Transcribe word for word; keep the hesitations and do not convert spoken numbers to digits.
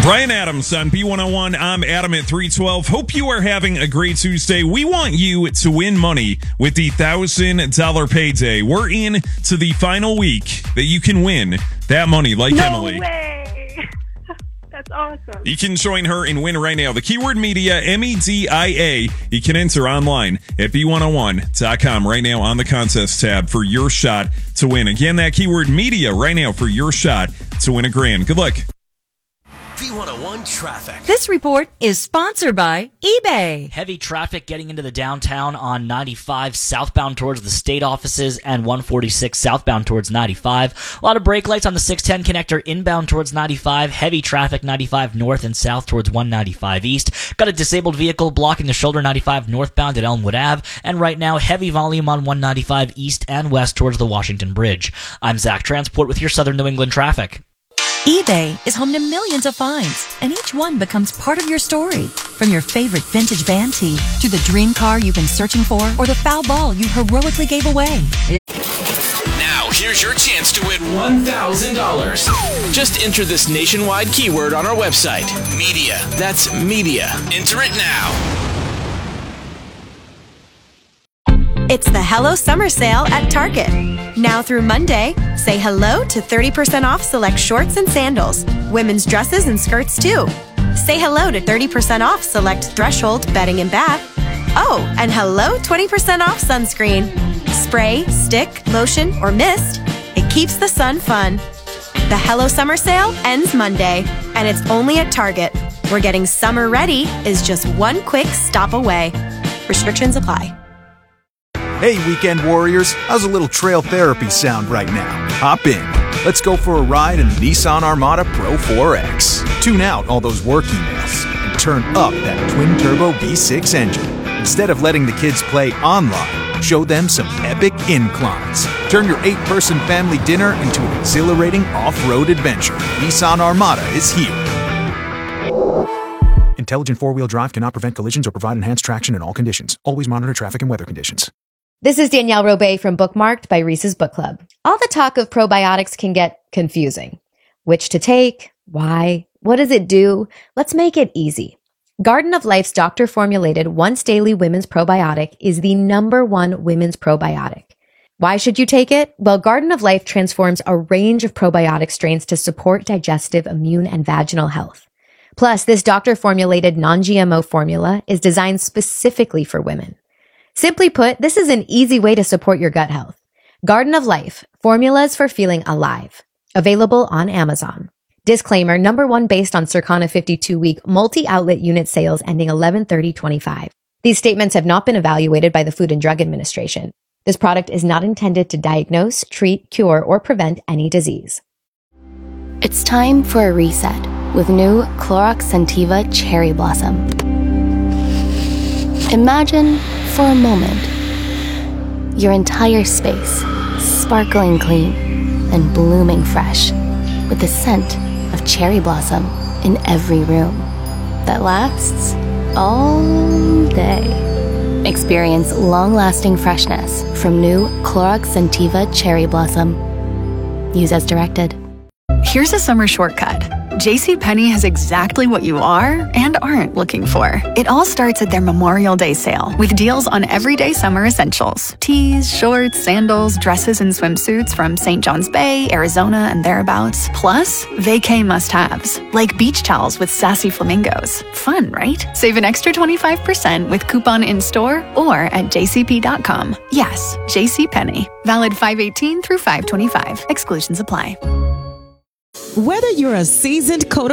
Brian Adams on B one oh one. I'm Adam at three twelve. Hope you are having a great Tuesday. We want you to win money with the one thousand dollars payday. We're in to the final week that you can win that money like no Emily. Way. That's awesome. You can join her and win right now. The keyword media, M E D I A. You can enter online at B one oh one dot com right now on the contest tab for your shot to win. Again, that keyword media right now for your shot to win a grand. Good luck. B one oh one traffic. This report is sponsored by eBay. Heavy traffic getting into the downtown on ninety-five southbound towards the state offices and one forty-six southbound towards ninety-five. A lot of brake lights on the six ten connector inbound towards ninety-five. Heavy traffic ninety-five north and south towards one ninety-five east. Got a disabled vehicle blocking the shoulder ninety-five northbound at Elmwood Ave. And right now, heavy volume on one ninety-five east and west towards the Washington Bridge. I'm Zach Transport with your Southern New England traffic. eBay is home to millions of finds, and each one becomes part of your story. From your favorite vintage band tee to the dream car you've been searching for or the foul ball you heroically gave away. Now, here's your chance to win one thousand dollars. Just enter this nationwide keyword on our website. Media. That's media. Enter it now. It's the Hello Summer Sale at Target. Now through Monday, say hello to thirty percent off select shorts and sandals, women's dresses and skirts too. Say hello to thirty percent off select Threshold bedding and bath. Oh, and hello twenty percent off sunscreen. Spray, stick, lotion, or mist. It keeps the sun fun. The Hello Summer Sale ends Monday, and it's only at Target, where getting summer ready is just one quick stop away. Restrictions apply. Hey, weekend warriors, how's a little trail therapy sound right now? Hop in. Let's go for a ride in the Nissan Armada Pro four X. Tune out all those work emails and turn up that twin-turbo V six engine. Instead of letting the kids play online, show them some epic inclines. Turn your eight-person family dinner into an exhilarating off-road adventure. Nissan Armada is here. Intelligent four-wheel drive cannot prevent collisions or provide enhanced traction in all conditions. Always monitor traffic and weather conditions. This is Danielle Robay from Bookmarked by Reese's Book Club. All the talk of probiotics can get confusing. Which to take? Why? What does it do? Let's make it easy. Garden of Life's doctor-formulated once-daily women's probiotic is the number one women's probiotic. Why should you take it? Well, Garden of Life transforms a range of probiotic strains to support digestive, immune, and vaginal health. Plus, this doctor-formulated non-G M O formula is designed specifically for women. Simply put, this is an easy way to support your gut health. Garden of Life, formulas for feeling alive. Available on Amazon. Disclaimer, number one based on Circana fifty-two week multi-outlet unit sales ending eleven thirty twenty-five. These statements have not been evaluated by the Food and Drug Administration. This product is not intended to diagnose, treat, cure, or prevent any disease. It's time for a reset with new Clorox Scentiva Cherry Blossom. Imagine, for a moment, your entire space sparkling clean and blooming fresh with the scent of cherry blossom in every room that lasts all day. Experience long-lasting freshness from new Clorox Scentiva Cherry Blossom. Use as directed. Here's a summer shortcut. JCPenney has exactly what you are and aren't looking for. It all starts at their Memorial Day sale with deals on everyday summer essentials. Tees, shorts, sandals, dresses, and swimsuits from Saint John's Bay, Arizona, and thereabouts. Plus, vacay must-haves, like beach towels with sassy flamingos. Fun, right? Save an extra twenty-five percent with coupon in-store or at j c p dot com. Yes, JCPenney. Valid five eighteen through five twenty-five. Exclusions apply. Whether you're a seasoned coder